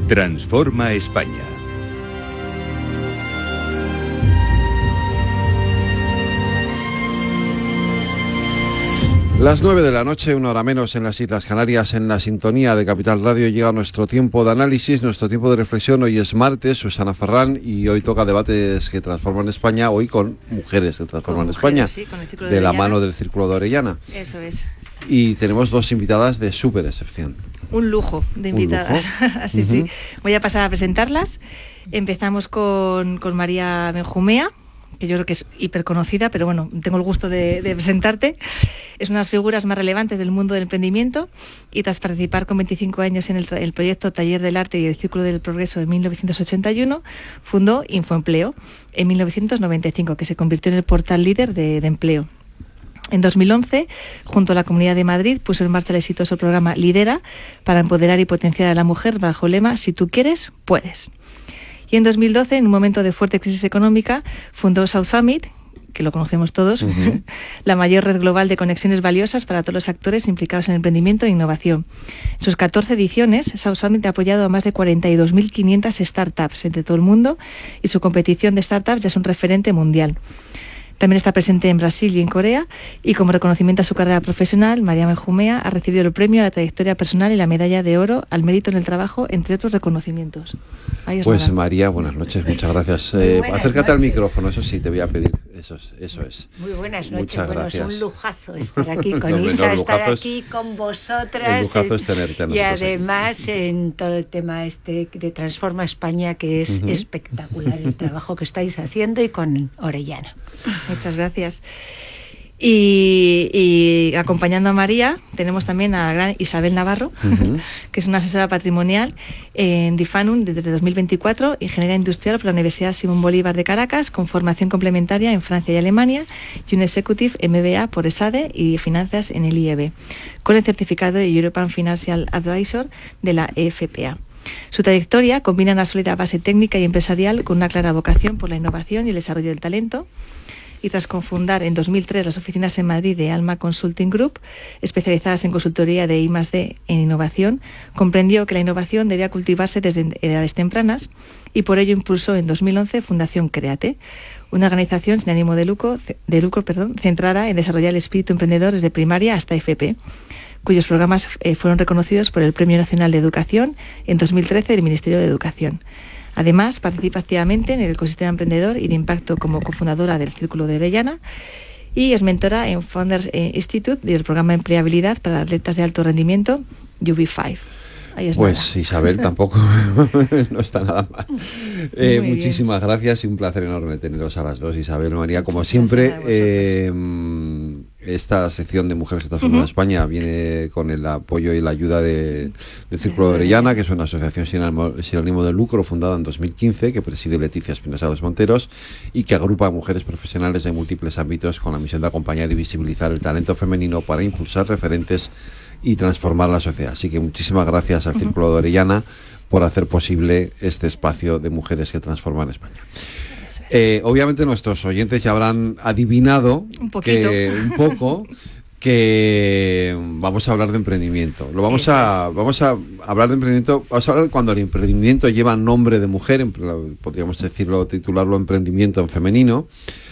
Transforma España. Las 9 de la noche, una hora menos en las Islas Canarias, en la sintonía de Capital Radio, llega nuestro tiempo de análisis, nuestro tiempo de reflexión. Hoy es martes, Susana Ferrán, y hoy toca debates que transforman España, hoy con mujeres que transforman España, sí, con el Círculo de la mano del Círculo de Orellana. Eso es. Y tenemos dos invitadas de súper excepción. Un lujo de invitadas. Así sí. Voy a pasar a presentarlas. Empezamos con María Benjumea, que yo creo que es hiperconocida, pero bueno, tengo el gusto de presentarte. Es una de las figuras más relevantes del mundo del emprendimiento y tras participar con 25 años en el proyecto Taller del Arte y el Círculo del Progreso en 1981, fundó Infoempleo en 1995, que se convirtió en el portal líder de empleo. En 2011, junto a la Comunidad de Madrid, puso en marcha el exitoso programa Lidera para empoderar y potenciar a la mujer bajo el lema "Si tú quieres, puedes". Y en 2012, en un momento de fuerte crisis económica, fundó South Summit, que lo conocemos todos, la mayor red global de conexiones valiosas para todos los actores implicados en emprendimiento e innovación. En sus 14 ediciones, South Summit ha apoyado a más de 42.500 startups entre todo el mundo y su competición de startups ya es un referente mundial. También está presente en Brasil y en Corea, y como reconocimiento a su carrera profesional, María Benjumea ha recibido el premio a la trayectoria personal y la medalla de oro al mérito en el trabajo, entre otros reconocimientos. Pues nada. María, buenas noches, muchas gracias. Acércate al micrófono, eso sí, te voy a pedir. Eso es. Muy buenas noches. Muchas gracias. Es un lujazo estar aquí con Isa, estar aquí con vosotras. El lujazo es tenerte. Y además aquí, en todo el tema de Transforma España, que es espectacular el trabajo que estáis haciendo, y con Orellana. Muchas gracias. Y acompañando a María tenemos también a la gran Isabel Navarro, que es una asesora patrimonial en DIFANUM desde 2024, ingeniera industrial por la Universidad Simón Bolívar de Caracas, con formación complementaria en Francia y Alemania, y un Executive MBA por ESADE y finanzas en el IEB, con el certificado de European Financial Advisor de la EFPA. Su trayectoria combina una sólida base técnica y empresarial con una clara vocación por la innovación y el desarrollo del talento. Y tras cofundar en 2003 las oficinas en Madrid de Alma Consulting Group, especializadas en consultoría de I+D en innovación, comprendió que la innovación debía cultivarse desde edades tempranas y por ello impulsó en 2011 Fundación Créate, una organización sin ánimo de lucro, centrada en desarrollar el espíritu emprendedor desde primaria hasta FP, cuyos programas fueron reconocidos por el Premio Nacional de Educación en 2013 del Ministerio de Educación. Además, participa activamente en el ecosistema emprendedor y de impacto como cofundadora del Círculo de Orellana y es mentora en Founders Institute y del programa de empleabilidad para atletas de alto rendimiento UB5. Pues nada. Isabel tampoco no está nada mal. Muchísimas gracias y un placer enorme teneros a las dos, Isabel, María. Como siempre, esta sección de Mujeres que Transforman España viene con el apoyo y la ayuda del Círculo de Orellana, que es una asociación sin ánimo de lucro fundada en 2015, que preside Leticia Espinosa de los Monteros y que agrupa a mujeres profesionales de múltiples ámbitos con la misión de acompañar y visibilizar el talento femenino para impulsar referentes y transformar la sociedad. Así que muchísimas gracias al Círculo de Orellana por hacer posible este espacio de Mujeres que Transforman España. Obviamente nuestros oyentes ya habrán adivinado un poco que vamos a hablar de emprendimiento. Vamos a hablar de emprendimiento. Vamos a hablar cuando el emprendimiento lleva nombre de mujer, podríamos titularlo emprendimiento en femenino.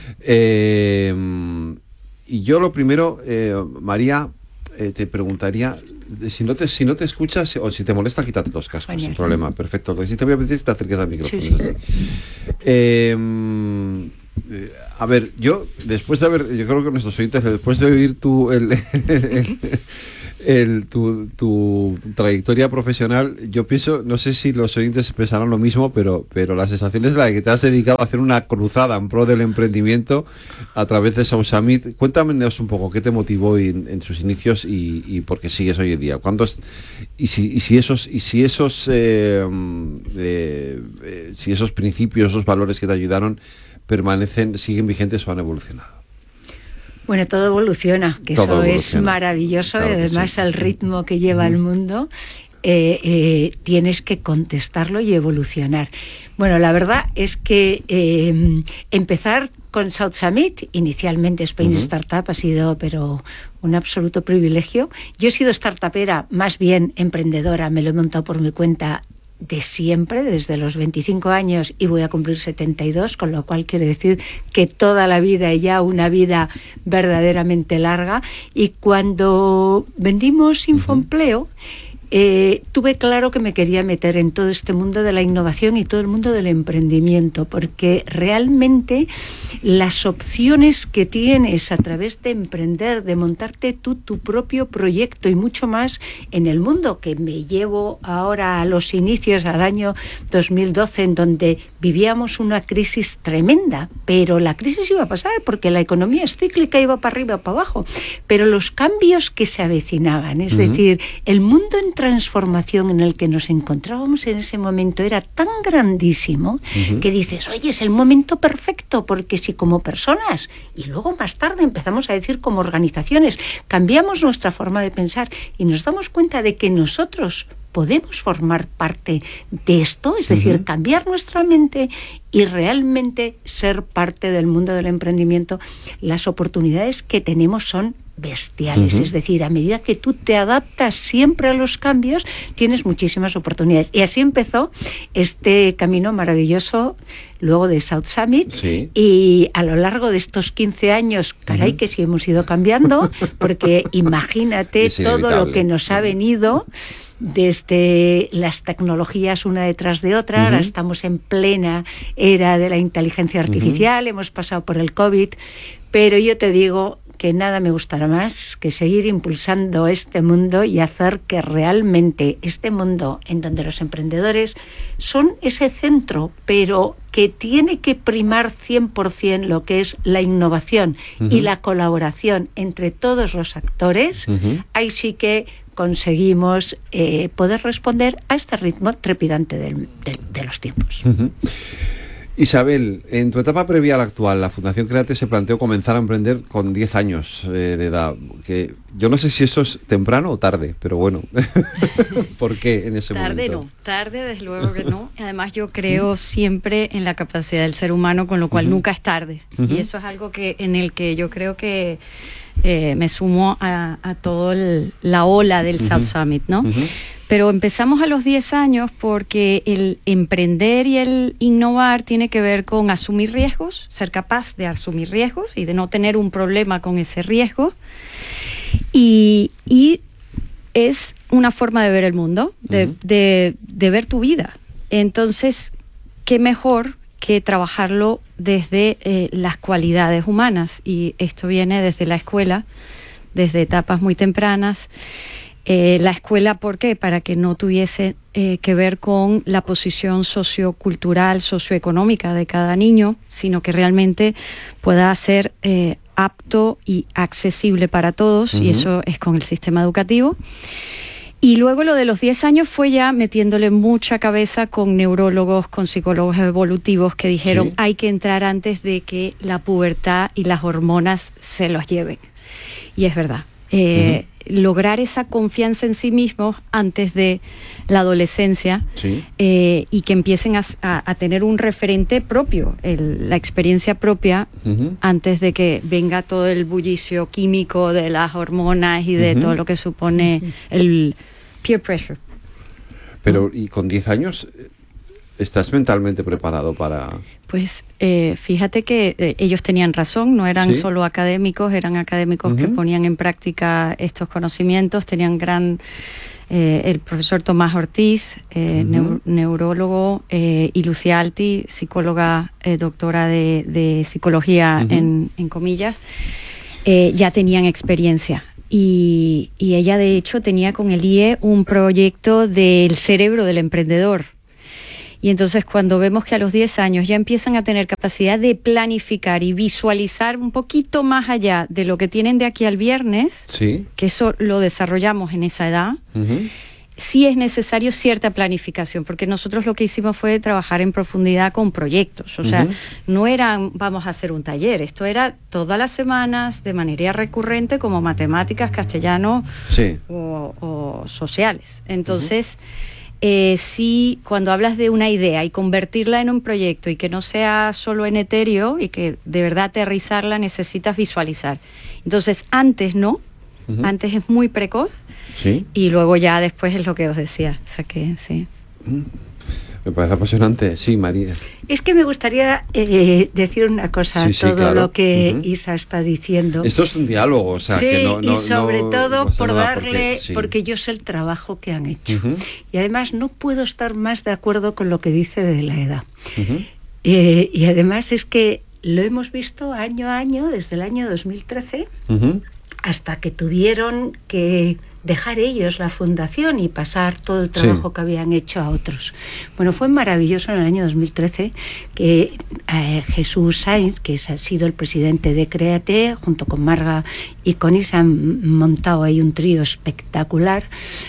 Y yo lo primero, María, te preguntaría, si no te escuchas o si te molesta, quítate los cascos, sin problema. Perfecto. Lo que sí te voy a pedir es que te acerques al micrófono. Sí. A ver, yo creo que nuestros oyentes, después de oír tu trayectoria profesional, yo pienso, no sé si los oyentes pensarán lo mismo, pero la sensación es la de que te has dedicado a hacer una cruzada en pro del emprendimiento a través de South Summit. Cuéntanos un poco qué te motivó en sus inicios y por qué sigues hoy en día. Si esos principios, esos valores que te ayudaron siguen vigentes o han evolucionado. Bueno, todo evoluciona, que eso es maravilloso, claro, y además sí. Al ritmo que lleva el mundo tienes que contestarlo y evolucionar. Bueno, la verdad es que empezar con South Summit, inicialmente Spain Startup, ha sido pero un absoluto privilegio. Yo he sido startupera, más bien emprendedora, me lo he montado por mi cuenta de siempre, desde los 25 años, y voy a cumplir 72, con lo cual quiere decir que toda la vida y ya una vida verdaderamente larga. Y cuando vendimos Infoempleo, tuve claro que me quería meter en todo este mundo de la innovación y todo el mundo del emprendimiento, porque realmente las opciones que tienes a través de emprender, de montarte tú tu propio proyecto y mucho más en el mundo, que me llevo ahora a los inicios, al año 2012, en donde vivíamos una crisis tremenda, pero la crisis iba a pasar porque la economía es cíclica, iba para arriba, para abajo, pero los cambios que se avecinaban, es decir, el mundo en transformación en el que nos encontrábamos en ese momento era tan grandísimo que dices, oye, es el momento perfecto, porque si como personas, y luego más tarde empezamos a decir como organizaciones, cambiamos nuestra forma de pensar y nos damos cuenta de que nosotros podemos formar parte de esto, es decir, cambiar nuestra mente y realmente ser parte del mundo del emprendimiento, las oportunidades que tenemos son bestiales. Es decir, a medida que tú te adaptas siempre a los cambios, tienes muchísimas oportunidades. Y así empezó este camino maravilloso luego de South Summit. Sí. Y a lo largo de estos 15 años, caray, que sí hemos ido cambiando, porque imagínate todo lo que nos ha venido desde las tecnologías una detrás de otra. Ahora estamos en plena era de la inteligencia artificial, hemos pasado por el COVID, pero yo te digo que nada me gustará más que seguir impulsando este mundo y hacer que realmente este mundo en donde los emprendedores son ese centro, pero que tiene que primar 100% lo que es la innovación y la colaboración entre todos los actores, ahí sí que conseguimos poder responder a este ritmo trepidante de los tiempos. Isabel, en tu etapa previa a la actual, la Fundación Créate se planteó comenzar a emprender con 10 años de edad. Que yo no sé si eso es temprano o tarde, pero bueno, ¿por qué en ese momento? Tarde no, tarde desde luego que no. Además yo creo siempre en la capacidad del ser humano, con lo cual nunca es tarde. Y eso es algo en el que yo creo que me sumo a toda la ola del South Summit, ¿no? Pero empezamos a los 10 años porque el emprender y el innovar tiene que ver con asumir riesgos, ser capaz de asumir riesgos y de no tener un problema con ese riesgo. Y es una forma de ver el mundo, de ver tu vida. Entonces, ¿qué mejor que trabajarlo desde las cualidades humanas? Y esto viene desde la escuela, desde etapas muy tempranas. La escuela, ¿por qué? Para que no tuviese que ver con la posición sociocultural, socioeconómica de cada niño, sino que realmente pueda ser apto y accesible para todos, y eso es con el sistema educativo. Y luego lo de los 10 años fue ya metiéndole mucha cabeza con neurólogos, con psicólogos evolutivos que dijeron hay que entrar antes de que la pubertad y las hormonas se los lleven. Y es verdad. Lograr esa confianza en sí mismos antes de la adolescencia y que empiecen a tener un referente propio, la experiencia propia antes de que venga todo el bullicio químico de las hormonas y de todo lo que supone el peer pressure. Pero, ¿y con 10 años estás mentalmente preparado para...? Pues fíjate que ellos tenían razón, no eran solo académicos, eran académicos que ponían en práctica estos conocimientos, tenían el profesor Tomás Ortiz, neurólogo, y Lucía Alti, psicóloga, doctora de psicología, en comillas, ya tenían experiencia. Y ella de hecho tenía con el IE un proyecto del cerebro del emprendedor. Y entonces cuando vemos que a los 10 años ya empiezan a tener capacidad de planificar y visualizar un poquito más allá de lo que tienen de aquí al viernes, que eso lo desarrollamos en esa edad, sí es necesario cierta planificación, porque nosotros lo que hicimos fue trabajar en profundidad con proyectos. O sea, no eran vamos a hacer un taller, esto era todas las semanas de manera recurrente, como matemáticas, castellano o sociales. Entonces... sí, cuando hablas de una idea y convertirla en un proyecto y que no sea solo en etéreo y que de verdad aterrizarla, necesitas visualizar. Entonces, antes no, antes es muy precoz y luego ya después es lo que os decía. O sea que Me parece apasionante. Sí, María. Es que me gustaría decir una cosa a todo claro. Lo que Isa está diciendo. Esto es un diálogo, o sea, que no, y sobre todo por darle, porque yo sé el trabajo que han hecho. Y además no puedo estar más de acuerdo con lo que dice de la edad. Y además es que lo hemos visto año a año, desde el año 2013, hasta que tuvieron que dejar ellos la fundación y pasar todo el trabajo que habían hecho a otros. Bueno, fue maravilloso en el año 2013 que Jesús Sainz, que ha sido el presidente de Créate, junto con Marga y Connie, se han montado ahí un trío espectacular.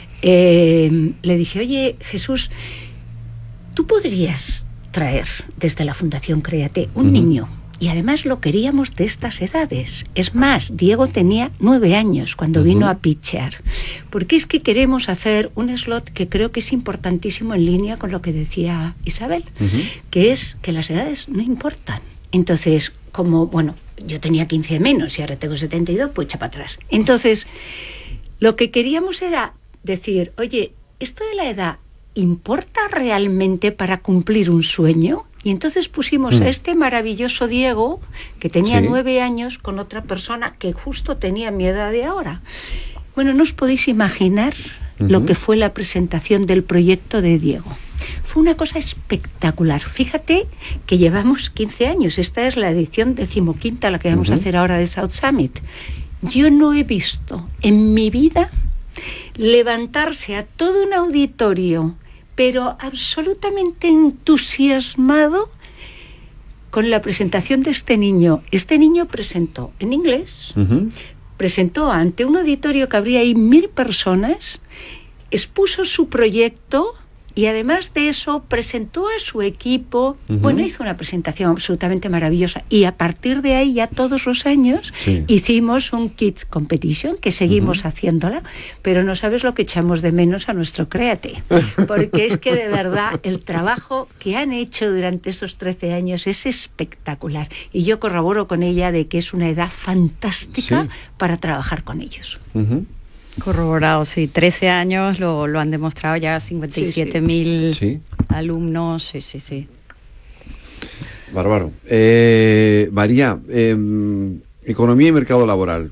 Le dije, oye, Jesús, ¿tú podrías traer desde la Fundación Créate un niño? Y además lo queríamos de estas edades. Es más, Diego tenía 9 años cuando vino a pitchear. Porque es que queremos hacer un slot que creo que es importantísimo en línea con lo que decía Isabel, que es que las edades no importan. Entonces, como, bueno, yo tenía 15 menos y ahora tengo 72, pues echa para atrás. Entonces, lo que queríamos era decir, oye, ¿esto de la edad importa realmente para cumplir un sueño? Y entonces pusimos a este maravilloso Diego, que tenía 9 años, con otra persona que justo tenía mi edad de ahora. Bueno, no os podéis imaginar lo que fue la presentación del proyecto de Diego. Fue una cosa espectacular. Fíjate que llevamos 15 años. Esta es la edición 15ª, la que vamos a hacer ahora de South Summit. Yo no he visto en mi vida levantarse a todo un auditorio, pero absolutamente entusiasmado con la presentación de este niño. Este niño presentó en inglés, presentó ante un auditorio que habría ahí 1000 personas, expuso su proyecto y además de eso presentó a su equipo. Bueno, hizo una presentación absolutamente maravillosa y a partir de ahí ya todos los años hicimos un Kids Competition, que seguimos haciéndola, pero no sabes lo que echamos de menos a nuestro Créate, porque es que de verdad el trabajo que han hecho durante esos 13 años es espectacular y yo corroboro con ella de que es una edad fantástica para trabajar con ellos. Corroborado, sí. 13 años lo han demostrado ya 57.000 alumnos. Sí. Bárbaro. María, economía y mercado laboral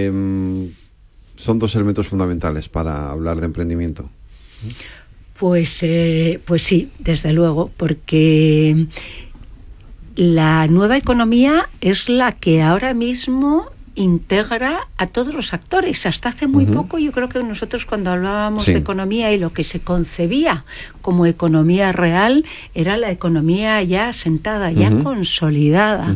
son 2 elementos fundamentales para hablar de emprendimiento. Pues sí, desde luego, porque la nueva economía es la que ahora mismo integra a todos los actores. Hasta hace muy poco, yo creo que nosotros cuando hablábamos de economía y lo que se concebía como economía real era la economía ya asentada, ya consolidada.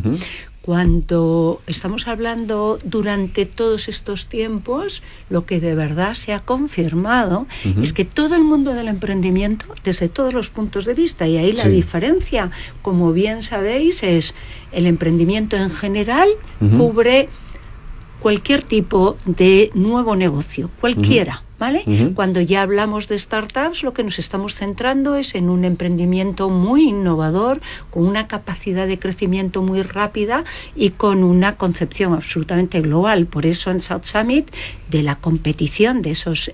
Cuando estamos hablando durante todos estos tiempos, lo que de verdad se ha confirmado es que todo el mundo del emprendimiento, desde todos los puntos de vista, y ahí la diferencia, como bien sabéis, es el emprendimiento en general cubre cualquier tipo de nuevo negocio, cualquiera, ¿vale? Cuando ya hablamos de startups, lo que nos estamos centrando es en un emprendimiento muy innovador, con una capacidad de crecimiento muy rápida y con una concepción absolutamente global. Por eso en South Summit, de la competición de esos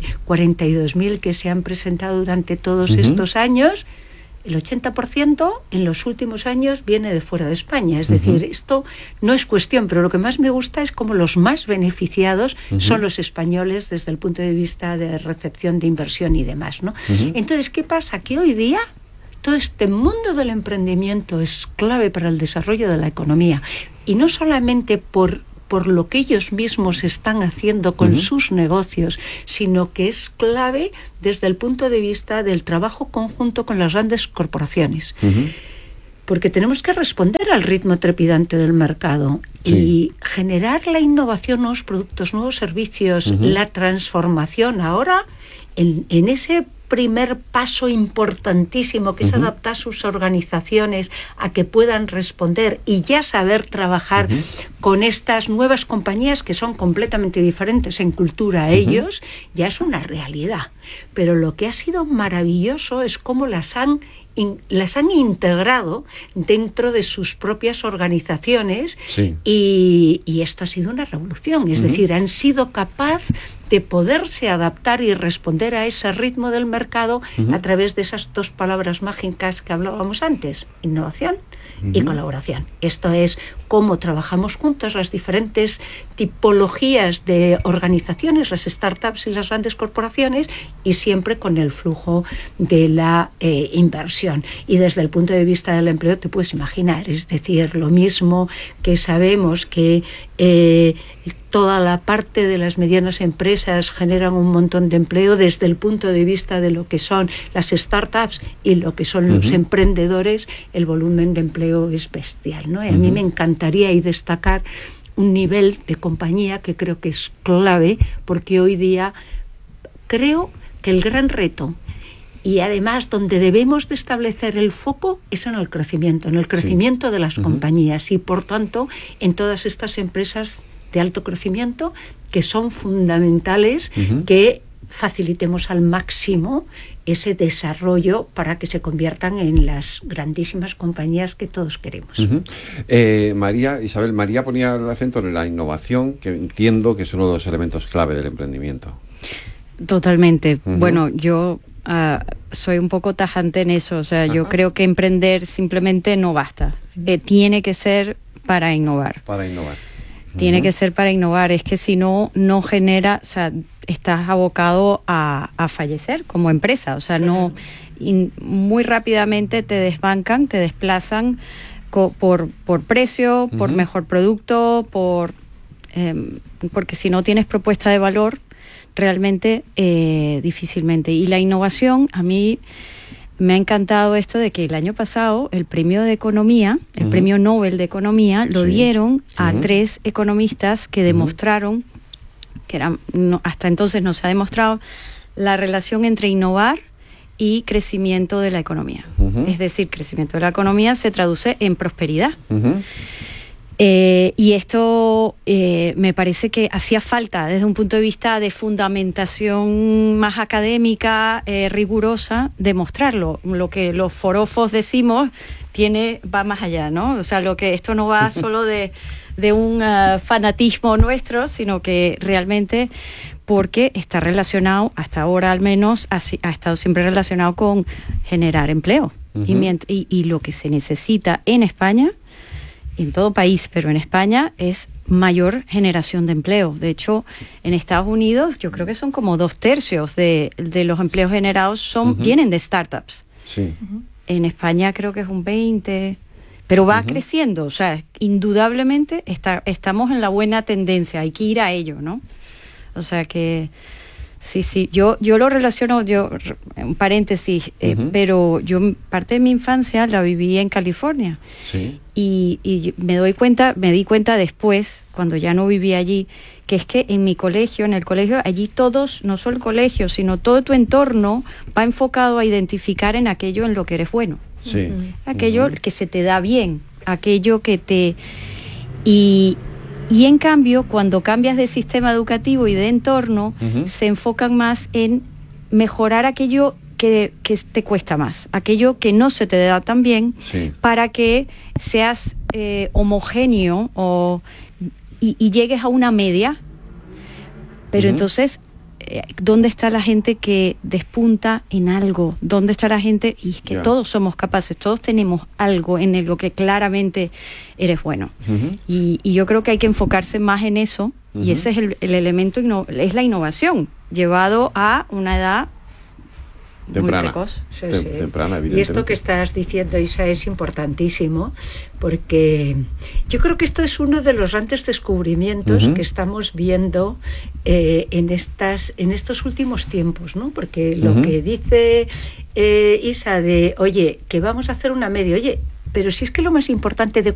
42.000 que se han presentado durante todos estos años, el 80% en los últimos años viene de fuera de España. Es decir, esto no es cuestión, pero lo que más me gusta es cómo los más beneficiados son los españoles desde el punto de vista de recepción de inversión y demás, ¿no? Entonces, ¿qué pasa? Que hoy día todo este mundo del emprendimiento es clave para el desarrollo de la economía. Y no solamente por lo que ellos mismos están haciendo con sus negocios, sino que es clave desde el punto de vista del trabajo conjunto con las grandes corporaciones. Porque tenemos que responder al ritmo trepidante del mercado y generar la innovación, nuevos productos, nuevos servicios, la transformación ahora en ese primer paso importantísimo, que es adaptar sus organizaciones a que puedan responder y ya saber trabajar con estas nuevas compañías que son completamente diferentes en cultura a ellos, ya es una realidad. Pero lo que ha sido maravilloso es cómo las han integrado dentro de sus propias organizaciones y esto ha sido una revolución. Es decir, han sido capaz de poderse adaptar y responder a ese ritmo del mercado a través de esas dos palabras mágicas que hablábamos antes, innovación y colaboración. Esto es cómo trabajamos juntos las diferentes tipologías de organizaciones, las startups y las grandes corporaciones, y siempre con el flujo de la inversión. Y desde el punto de vista del empleo te puedes imaginar, es decir, lo mismo que sabemos que toda la parte de las medianas empresas generan un montón de empleo, desde el punto de vista de lo que son las startups y lo que son los emprendedores, el volumen de empleo es bestial, ¿no? Y a mí me encantaría destacar un nivel de compañía que creo que es clave, porque hoy día creo que el gran reto, y además donde debemos de establecer el foco, es en el crecimiento de las compañías, y por tanto en todas estas empresas de alto crecimiento que son fundamentales, que facilitemos al máximo ese desarrollo para que se conviertan en las grandísimas compañías que todos queremos. María ponía el acento en la innovación, que entiendo que es uno de los elementos clave del emprendimiento. Totalmente. Bueno, yo soy un poco tajante en eso. O sea, yo creo que emprender simplemente no basta. Tiene que ser para innovar. Tiene que ser para innovar. Es que si no, no genera, o sea, estás abocado a fallecer como empresa. O sea, no, muy rápidamente te desbancan, te desplazan por precio, por mejor producto, porque si no tienes propuesta de valor, realmente difícilmente. Y la innovación, a mí me ha encantado esto de que el año pasado el premio de economía, el premio Nobel de economía, lo dieron a 3 economistas que demostraron, que hasta entonces no se ha demostrado, la relación entre innovar y crecimiento de la economía. Es decir, crecimiento de la economía se traduce en prosperidad. Y esto me parece que hacía falta desde un punto de vista de fundamentación más académica, rigurosa, demostrarlo. Lo que los forofos decimos va más allá, ¿no? O sea, esto no va solo de un fanatismo nuestro, sino que realmente porque está relacionado, hasta ahora al menos, ha estado siempre relacionado con generar empleo. Y lo que se necesita en España, en todo país, pero en España es mayor generación de empleo. De hecho, en Estados Unidos yo creo que son como 2/3 de los empleos generados vienen de startups. Sí. En España creo que es un 20%, pero va creciendo. O sea, indudablemente estamos en la buena tendencia, hay que ir a ello, ¿no? O sea que sí, yo lo relaciono, un paréntesis, pero yo parte de mi infancia la viví en California. Sí. Y me di cuenta después, cuando ya no vivía allí, que es que en el colegio, allí todos, no solo el colegio, sino todo tu entorno va enfocado a identificar en aquello en lo que eres bueno. Sí. Aquello que se te da bien, aquello que te... Y en cambio, cuando cambias de sistema educativo y de entorno, se enfocan más en mejorar aquello que te cuesta más, aquello que no se te da tan bien, para que seas homogéneo y llegues a una media. Pero entonces, ¿dónde está la gente que despunta en algo? ¿Dónde está la gente? Y es que todos somos capaces, todos tenemos algo en lo que claramente eres bueno. Y yo creo que hay que enfocarse más en eso, y ese es el elemento, es la innovación, llevado a una edad temprana. Muy precoz. Temprana, evidentemente. Y esto que estás diciendo, Isa, es importantísimo, porque yo creo que esto es uno de los grandes descubrimientos que estamos viendo en estos últimos tiempos, ¿no? Porque lo que dice Isa de, oye, que vamos a hacer una media, oye, pero si es que lo más importante de